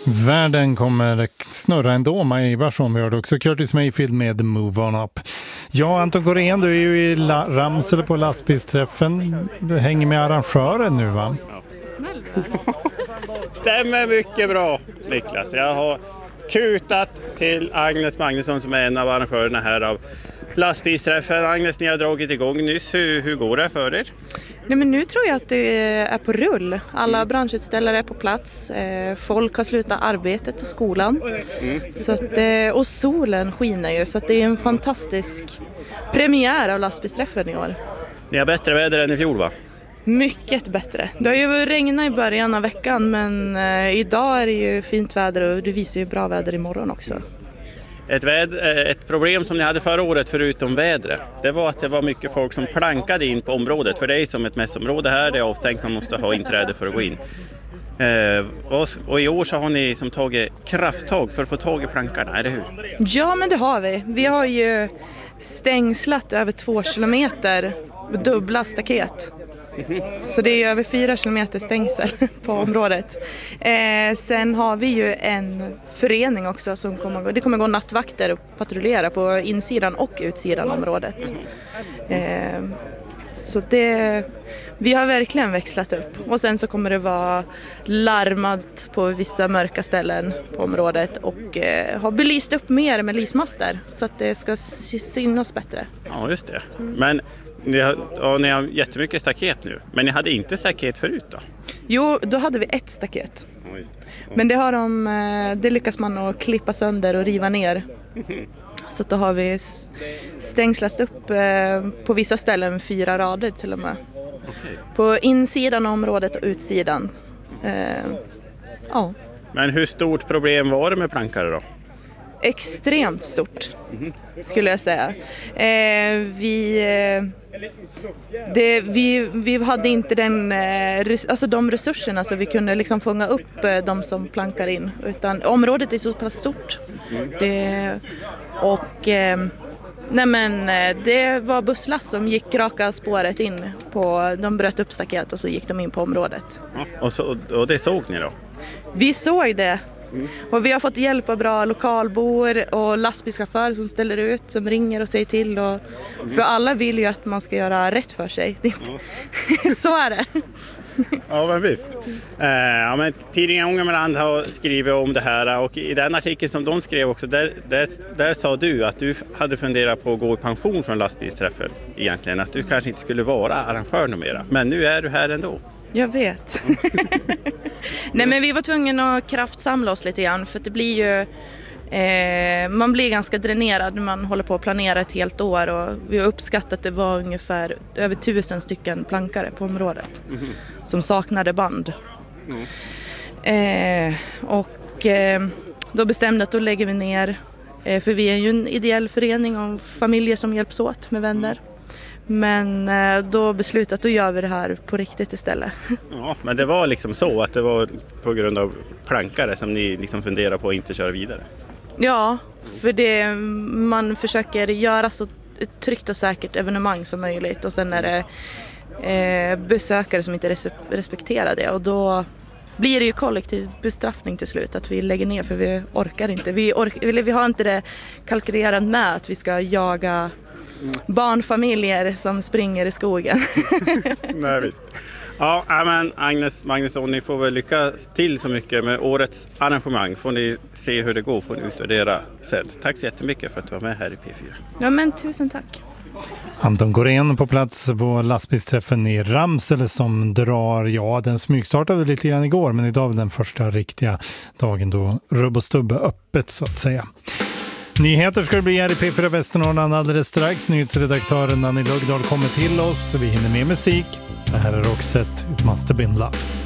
Världen kommer snurra ändå, Maja Ivarsson. Vi har också Curtis Mayfield med Move On Up. Ja, Anton Gorén, du är ju i Ramsele på lastbilsträffen. Du hänger med arrangören nu, va? Stämmer mycket bra, Niklas. Jag har kutat till Agnes Magnusson som är en av arrangörerna här av lastbilsträffen. Agnes, ni har dragit igång nyss. Hur går det för er? Nej, men nu tror jag att det är på rull. Alla branschutställare är på plats. Folk har slutat arbetet i skolan. Så att, och solen skiner ju, så att det är en fantastisk premiär av lastbilsträffen i år. Ni har bättre väder än i fjol, va? Mycket bättre. Det har ju regnat i början av veckan, men idag är det ju fint väder och det visar ju bra väder imorgon också. Ett problem som ni hade förra året förutom vädret, det var att det var mycket folk som plankade in på området. För det är som ett mässområde här, det är avstängt, man måste ha inträde för att gå in. Och i år så har ni som tagit krafttag för att få tag i plankarna, är det hur? Ja, men det har vi. Vi har ju stängslat över 2 kilometer dubbla staket. Så det är över 4 kilometer stängsel på området. Sen har vi ju en förening också som kommer gå nattvakter och patrullera på insidan och utsidan området. Så vi har verkligen växlat upp. Och sen så kommer det vara larmat på vissa mörka ställen på området och har belyst upp mer med lysmaster så att det ska synas bättre. Ja, just det. Men ni har jättemycket staket nu, men ni hade inte staket förut då? Jo, då hade vi ett staket. Men det lyckas man att klippa sönder och riva ner. Så då har vi stängslat upp på vissa ställen 4 rader till och med. På insidan av området och utsidan. Ja. Men hur stort problem var det med plankare då? Extremt stort, skulle jag säga. Vi hade inte de resurserna så vi kunde liksom fånga upp de som plankar in. Utan området är så pass stort. Det var busslast som gick raka spåret in de bröt upp staket och så gick de in på området. Och det såg ni då? Vi såg det. Och vi har fått hjälp av bra lokalbor och lastbilschaufförer som ställer ut, som ringer och säger till. För alla vill ju att man ska göra rätt för sig. Så är det. Ja, men visst. Men tidningen Ångermanland har skrivit om det här och i den artikeln som de skrev också, där sa du att du hade funderat på att gå i pension från lastbilsträffen egentligen. Att du kanske inte skulle vara arrangör numera. Men nu är du här ändå. Jag vet. Nej, men vi var tvungna att kraftsamla oss lite grann för att det blir ju man blir ganska dränerad när man håller på att planera ett helt år och vi har uppskattat att det var ungefär över 1000 stycken plankare på området som saknade band. Då bestämde att då lägger vi ner, för vi är ju en ideell förening av familjer som hjälps åt med vänner. Men då beslutat att då gör vi det här på riktigt istället. Ja, men det var liksom så att det var på grund av plankare som ni liksom funderar på att inte köra vidare? Ja, för man försöker göra så tryggt och säkert evenemang som möjligt och sen är det besökare som inte respekterar det och då blir det ju kollektiv bestraffning till slut att vi lägger ner för vi orkar inte. Vi har inte det kalkylerat med att vi ska jaga barnfamiljer som springer i skogen. Nej, visst. Ja, men Agnes Magnusson, ni får väl lycka till så mycket med årets arrangemang. Får ni se hur det går, får ni utvärdera sen. Tack så jättemycket för att du var med här i P4. Ja, men tusen tack. Anton Gorén på plats på lastbilsträffen i Ramsele som den smygstartade lite grann igår, men idag är den första riktiga dagen då rubb och stubb är öppet så att säga. Nyheter ska det bli här i P4 Västernorrland alldeles strax. Nyhetsredaktören Nanny Lögdahl kommer till oss. Vi hinner med musik. Det här är Roxette, It Must Have Been Love.